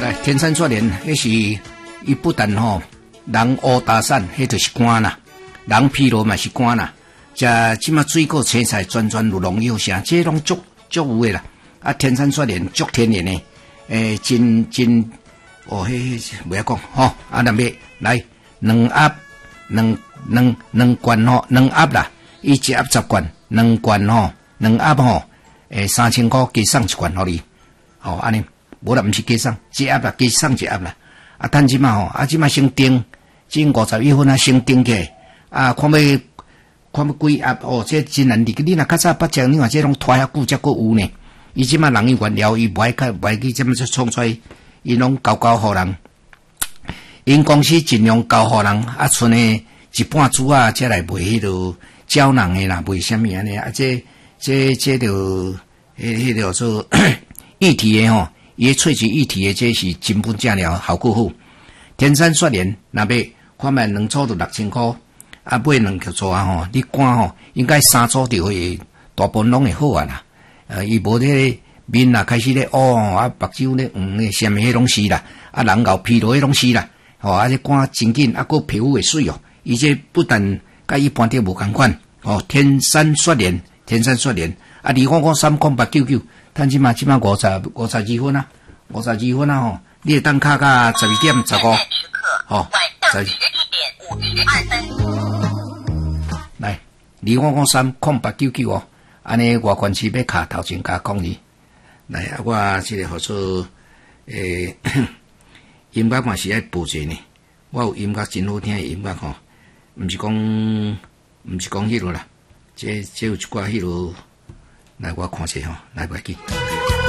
来，天山雪莲，迄是伊不但人乌打散，迄就是寒啦；人疲劳嘛是寒啦。即马水果青菜全如龙药啥，这拢足有诶啦。啊，天山雪莲足天然诶，真迄袂晓讲吼。啊，那边来2盒两罐2盒啦，伊1盒10罐，2罐2盒3000块加送1罐互你。安尼。无啦，毋是加送1盒啦，加送1盒啦。啊，等即马即马先订，即51分先订起。啊，看要几盒这真难哩。你若较早捌食，你看这拢拖遐久才阁有呢。伊即马人伊原料伊卖去即马就创出来，伊拢交互人。因公司尽量交互人，啊，剩诶一半珠啊，才来卖迄落胶囊诶啦，卖啥物安尼啊？这就迄个做一体诶伊萃取一体诶，这是真本正料，效果好。天山雪莲若要看卖2组就6000块，啊买2组啊你赶应该3组就会大部分拢会好啊啦。伊无咧面啊开始咧目睭咧黄咧，啥物迄拢是啦，啊人熬疲劳迄拢是啦，啊这赶真紧，啊个皮肤会水伊这不但甲一般的无共款天山雪莲啊25530899。趁即马52分啊，52分啊你会当卡到12点15来25530899安尼外观区要卡头前加2来啊，我这个号做音乐嘛是爱补一呢，我有音乐真好听的音乐毋是讲迄落啦，这有一寡迄落。来，我看者来袂记。